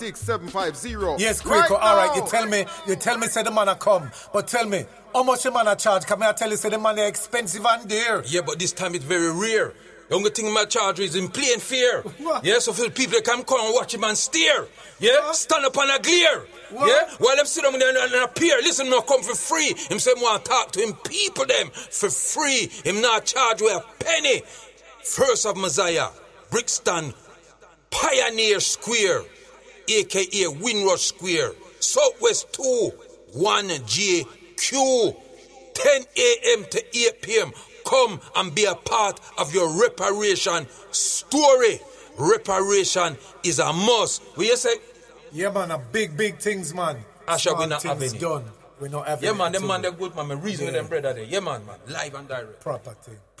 56750. Yes, Quaker, alright, you tell me say the man a come, but tell me, how much the man a charge? Can I tell you say the man is expensive and dear? Yeah, but this time it's very rare. The only thing my charge is in plain fear. What? Yeah, so for the people that come and watch him and stare. Yeah, What? stand up and a glare. What? Yeah, while them sit down and appear. Listen, not come for free. Him say want to talk to him people them for free. Him not charge with a penny. First of Messiah, Brixton, Pioneer Square, aka Windrush Square, Southwest 2, 1JQ, 10 a.m. to 8 p.m. Come and be a part of your reparation story. Reparation is a must. Will you say? Yeah, man, a big things, man. Asha, we not have any. Done. We not have any. Yeah, man, them man, they're good, man. Me reason with them brother there. Yeah, man. Live and direct. Proper thing.